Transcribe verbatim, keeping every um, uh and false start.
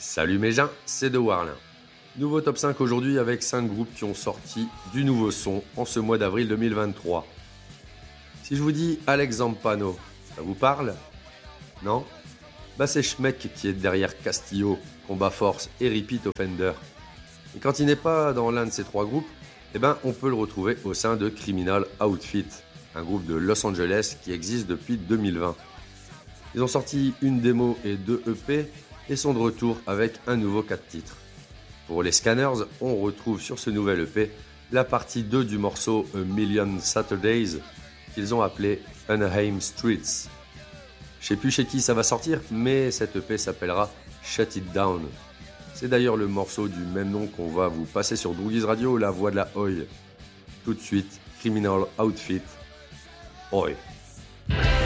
Salut mes gens, c'est The Warlin. Nouveau top cinq aujourd'hui avec cinq groupes qui ont sorti du nouveau son en ce mois d'avril deux mille vingt-trois. Si je vous dis Alex Zampano, ça vous parle? Non? Bah c'est Schmeck qui est derrière Castillo, Combat Force et Repeat Offender. Et quand il n'est pas dans l'un de ces trois groupes, eh ben on peut le retrouver au sein de Criminal Outfit, un groupe de Los Angeles qui existe depuis deux mille vingt. Ils ont sorti une démo et deux E P et sont de retour avec un nouveau quatre titres. Pour les Scanners, on retrouve sur ce nouvel E P la partie deux du morceau A Million Saturdays qu'ils ont appelé Anaheim Streets. Je sais plus chez qui ça va sortir, mais cette E P s'appellera Shut It Down. C'est d'ailleurs le morceau du même nom qu'on va vous passer sur Droogies Radio, la voix de la Oi. Tout de suite, Criminal Outfit, Oi.